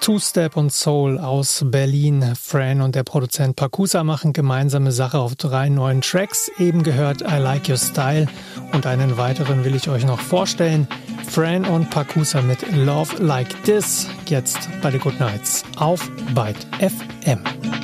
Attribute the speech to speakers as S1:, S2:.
S1: Two-Step und Soul aus Berlin. Fran und der Produzent Pacusa machen gemeinsame Sache auf 3 neuen Tracks. Eben gehört I Like Your Style und einen weiteren will ich euch noch vorstellen. Fran und Pacusa mit Love Like This. Jetzt bei The Good Nights auf Byte FM.